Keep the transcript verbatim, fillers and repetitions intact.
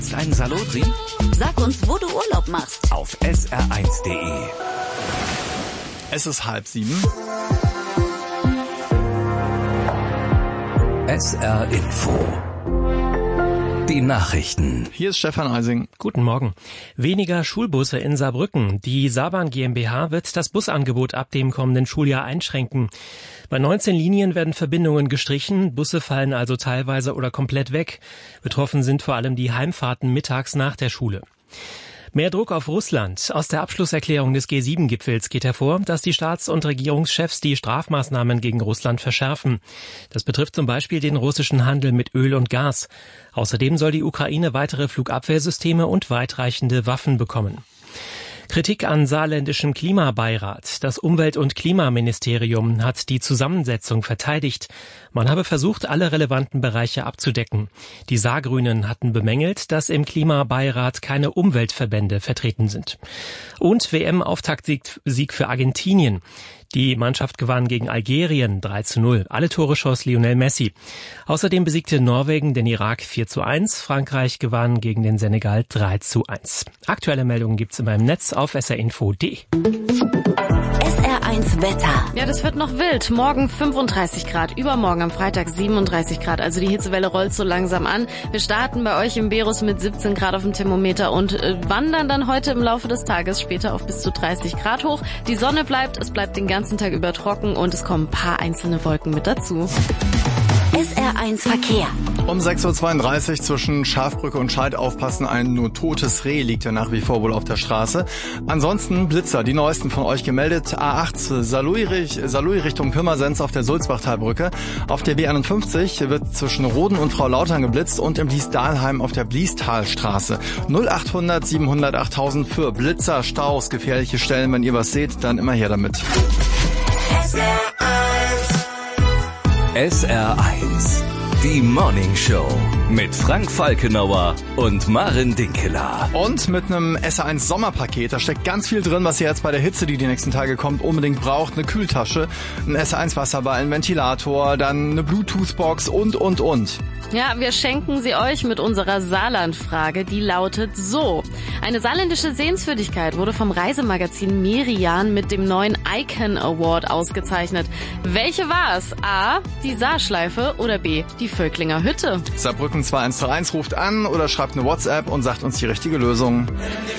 Ein Salotri? Sag uns, wo du Urlaub machst. Auf S R eins Punkt de. Es ist halb sieben. S R Info. Die Nachrichten. Hier ist Stefan Eising. Guten Morgen. Weniger Schulbusse in Saarbrücken. Die Saarbahn GmbH wird das Busangebot ab dem kommenden Schuljahr einschränken. Bei neunzehn Linien werden Verbindungen gestrichen, Busse fallen also teilweise oder komplett weg. Betroffen sind vor allem die Heimfahrten mittags nach der Schule. Mehr Druck auf Russland. Aus der Abschlusserklärung des G sieben Gipfels geht hervor, dass die Staats- und Regierungschefs die Strafmaßnahmen gegen Russland verschärfen. Das betrifft zum Beispiel den russischen Handel mit Öl und Gas. Außerdem soll die Ukraine weitere Flugabwehrsysteme und weitreichende Waffen bekommen. Kritik an saarländischem Klimabeirat. Das Umwelt- und Klimaministerium hat die Zusammensetzung verteidigt. Man habe versucht, alle relevanten Bereiche abzudecken. Die Saargrünen hatten bemängelt, dass im Klimabeirat keine Umweltverbände vertreten sind. Und W M-Auftaktsieg für Argentinien. Die Mannschaft gewann gegen Algerien drei zu null. Alle Tore schoss Lionel Messi. Außerdem besiegte Norwegen den Irak vier zu eins. Frankreich gewann gegen den Senegal drei zu eins. Aktuelle Meldungen gibt's immer im Netz auf s r info punkt de. S R eins Wetter. Ja, das wird noch wild. Morgen fünfunddreißig Grad, übermorgen am Freitag siebenunddreißig Grad. Also die Hitzewelle rollt so langsam an. Wir starten bei euch im Berus mit siebzehn Grad auf dem Thermometer und äh, wandern dann heute im Laufe des Tages später auf bis zu dreißig Grad hoch. Die Sonne bleibt, es bleibt den ganzen Tag über trocken und es kommen ein paar einzelne Wolken mit dazu. S R eins Verkehr. Um sechs Uhr zweiunddreißig zwischen Schafbrücke und Scheid aufpassen, ein nur totes Reh liegt ja nach wie vor wohl auf der Straße. Ansonsten Blitzer, die neuesten von euch gemeldet. A acht Saarlouis Richtung Pirmasens auf der Sulzbachtalbrücke. Auf der B einundfünfzig wird zwischen Roden und Frau Lautern geblitzt und im Blies-Dahlheim auf der Bliestalstraße. null achthundert siebenhundert achttausend für Blitzer, Staus, gefährliche Stellen. Wenn ihr was seht, dann immer her damit. S R eins. Die Morning Show mit Frank Falkenauer und Maren Dinkeler. Und mit einem S R eins Sommerpaket, da steckt ganz viel drin, was ihr jetzt bei der Hitze, die die nächsten Tage kommt, unbedingt braucht. Eine Kühltasche, ein S R eins Wasserball, ein Ventilator, dann eine Bluetooth-Box und, und, und. Ja, wir schenken sie euch mit unserer Saarland-Frage, die lautet so. Eine saarländische Sehenswürdigkeit wurde vom Reisemagazin Merian mit dem neuen Icon Award ausgezeichnet. Welche war es? A, die Saarschleife oder B, die Völklinger Hütte? Saarbrücken zwei eins drei eins ruft an oder schreibt eine WhatsApp und sagt uns die richtige Lösung.